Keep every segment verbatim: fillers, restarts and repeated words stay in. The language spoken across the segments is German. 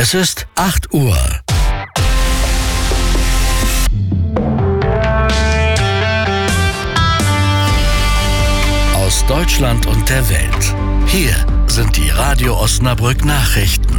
Es ist acht Uhr. Aus Deutschland und der Welt. Hier sind die Radio Osnabrück Nachrichten.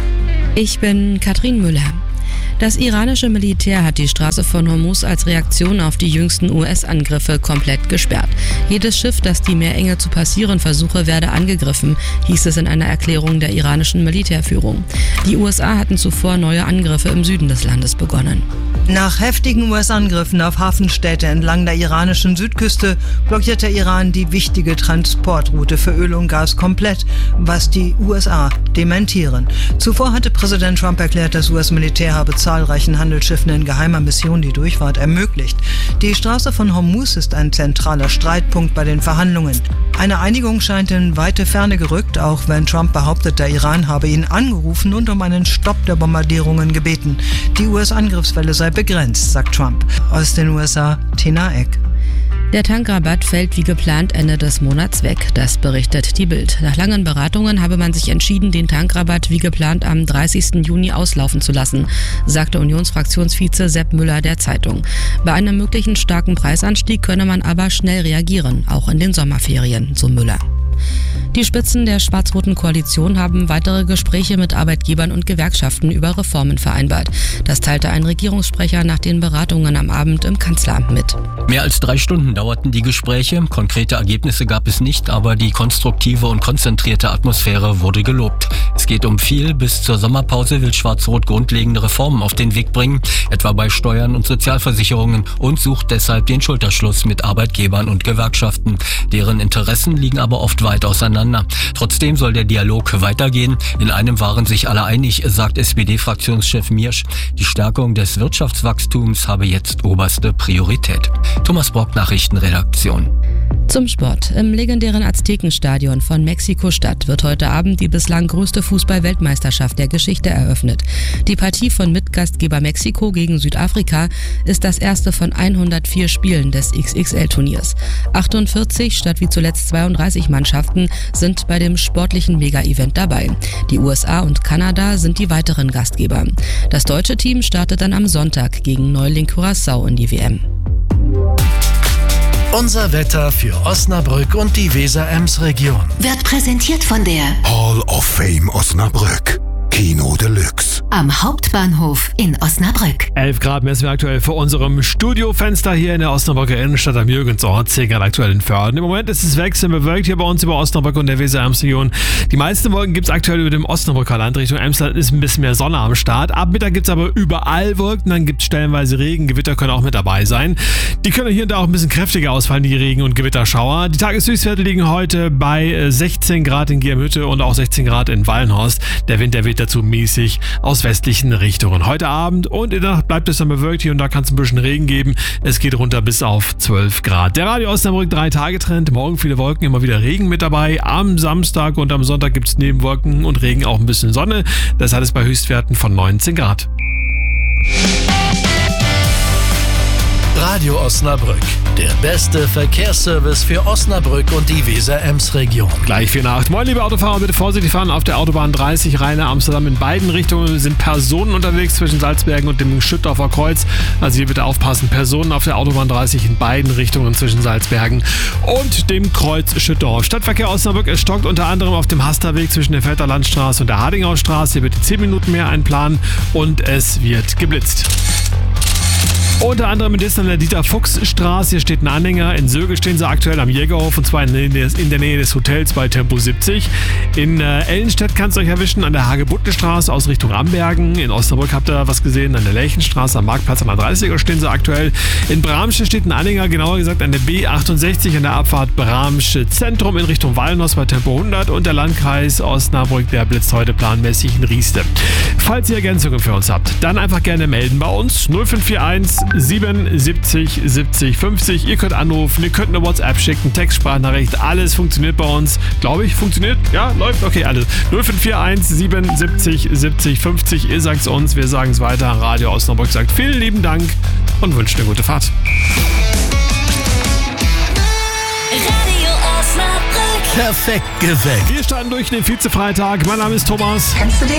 Ich bin Katrin Müller. Das iranische Militär hat die Straße von Hormuz als Reaktion auf die jüngsten U S-Angriffe komplett gesperrt. Jedes Schiff, das die Meerenge zu passieren versuche, werde angegriffen, hieß es in einer Erklärung der iranischen Militärführung. Die U S A hatten zuvor neue Angriffe im Süden des Landes begonnen. Nach heftigen U S-Angriffen auf Hafenstädte entlang der iranischen Südküste blockiert der Iran die wichtige Transportroute für Öl und Gas komplett, was die U S A dementieren. Zuvor hatte Präsident Trump erklärt, das U S-Militär habe zahlreichen Handelsschiffen in geheimer Mission die Durchfahrt ermöglicht. Die Straße von Hormuz ist ein zentraler Streitpunkt bei den Verhandlungen. Eine Einigung scheint in weite Ferne gerückt, auch wenn Trump behauptet, der Iran habe ihn angerufen und um einen Stopp der Bombardierungen gebeten. Die U S-Angriffswelle sei begrenzt, sagt Trump. Aus den U S A, Tina Eck. Der Tankrabatt fällt wie geplant Ende des Monats weg, das berichtet die Bild. Nach langen Beratungen habe man sich entschieden, den Tankrabatt wie geplant am dreißigsten Juni auslaufen zu lassen, sagte Unionsfraktionsvize Sepp Müller der Zeitung. Bei einem möglichen starken Preisanstieg könne man aber schnell reagieren, auch in den Sommerferien, so Müller. Die Spitzen der schwarz-roten Koalition haben weitere Gespräche mit Arbeitgebern und Gewerkschaften über Reformen vereinbart. Das teilte ein Regierungssprecher nach den Beratungen am Abend im Kanzleramt mit. Mehr als drei Stunden dauerten die Gespräche. Konkrete Ergebnisse gab es nicht, aber die konstruktive und konzentrierte Atmosphäre wurde gelobt. Es geht um viel. Bis zur Sommerpause will Schwarz-Rot grundlegende Reformen auf den Weg bringen, etwa bei Steuern und Sozialversicherungen, und sucht deshalb den Schulterschluss mit Arbeitgebern und Gewerkschaften. Deren Interessen liegen aber oft weit auseinander. Trotzdem soll der Dialog weitergehen. In einem waren sich alle einig, sagt S P D-Fraktionschef Miersch. Die Stärkung des Wirtschaftswachstums habe jetzt oberste Priorität. Thomas Brock, Nachrichtenredaktion. Zum Sport. Im legendären Aztekenstadion von Mexiko-Stadt wird heute Abend die bislang größte Fußball-Weltmeisterschaft der Geschichte eröffnet. Die Partie von Mitgastgeber Mexiko gegen Südafrika ist das erste von hundertvier Spielen des X X L-Turniers. achtundvierzig statt wie zuletzt zweiunddreißig Mannschaften sind bei dem sportlichen Mega-Event dabei. Die U S A und Kanada sind die weiteren Gastgeber. Das deutsche Team startet dann am Sonntag gegen Neuling Curaçao in die W M. Unser Wetter für Osnabrück und die Weser-Ems-Region Wird präsentiert von der Hall of Fame Osnabrück. Kino Deluxe. am Hauptbahnhof in Osnabrück. elf Grad messen wir aktuell vor unserem Studiofenster hier in der Osnabrücker Innenstadt am Jürgensort. zehn Grad aktuell in Förden. Im Moment ist es wechselnd bewölkt hier bei uns über Osnabrück und der Weser-Ems-Region. Die meisten Wolken gibt es aktuell über dem Osnabrücker Land. Richtung Emsland ist ein bisschen mehr Sonne am Start. Ab Mittag gibt es aber überall Wolken. Dann gibt es stellenweise Regen. Gewitter können auch mit dabei sein. Die können hier und da auch ein bisschen kräftiger ausfallen, die Regen- und Gewitterschauer. Die Tageshöchstwerte liegen heute bei sechzehn Grad in Giermhütte und auch sechzehn Grad in Wallenhorst. Der Wind, der weht dazu mäßig aus westlichen Richtungen. Heute Abend und in der Nacht bleibt es dann bewölkt. Hier und da kann es ein bisschen Regen geben. Es geht runter bis auf zwölf Grad. Der Radio Osnabrück drei Tage Trend. Morgen viele Wolken, immer wieder Regen mit dabei. Am Samstag und am Sonntag gibt es neben Wolken und Regen auch ein bisschen Sonne. Das hat es bei Höchstwerten von neunzehn Grad. Radio Osnabrück, der beste Verkehrsservice für Osnabrück und die Weser-Ems-Region. Gleich vier nach acht. Moin, liebe Autofahrer, bitte vorsichtig fahren. Auf der Autobahn dreißig Rhein Amsterdam in beiden Richtungen sind Personen unterwegs zwischen Salzbergen und dem Schüttorfer Kreuz. Also hier bitte aufpassen. Personen auf der Autobahn dreißig in beiden Richtungen zwischen Salzbergen und dem Kreuz Schüttorf. Stadtverkehr Osnabrück, es stockt unter anderem auf dem Hasterweg zwischen der Velter Landstraße und der Hardingaustraße. Hier bitte zehn Minuten mehr einplanen und es wird geblitzt. Unter anderem in Distern der Dieter-Fuchs-Straße. Hier steht ein Anhänger. In Sögel stehen sie aktuell am Jägerhof und zwar in der Nähe des Hotels bei Tempo siebzig. In äh, Ellenstedt kannst du euch erwischen an der Hage-Buttle-Straße aus Richtung Ambergen. In Osnabrück habt ihr was gesehen an der Lerchenstraße am Marktplatz an der dreißiger stehen sie aktuell. In Bramsche steht ein Anhänger, genauer gesagt an der B achtundsechzig an der Abfahrt Bramsche Zentrum in Richtung Wallenhorst bei Tempo hundert und der Landkreis Osnabrück, der blitzt heute planmäßig in Rieste. Falls ihr Ergänzungen für uns habt, dann einfach gerne melden bei uns null fünf vier eins siebenundsiebzig siebzig fünfzig. Ihr könnt anrufen, ihr könnt eine WhatsApp schicken, Textsprachnachricht, alles funktioniert bei uns. Glaube ich, funktioniert? Ja, läuft? Okay, alles. null fünf vier eins siebenundsiebzig siebzig fünfzig. Ihr sagt es uns, wir sagen es weiter. Radio Osnabrück sagt vielen lieben Dank und wünscht eine gute Fahrt. Radio Osnabrück. Perfekt geweckt. Wir starten durch den Vize-Freitag. Mein Name ist Thomas. Kennst du den?